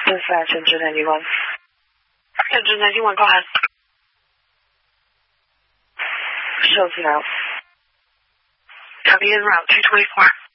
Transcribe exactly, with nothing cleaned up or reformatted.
Dispatch, engine ninety-one. Engine ninety-one, go ahead. Shows you out. Copy en route, two twenty-four.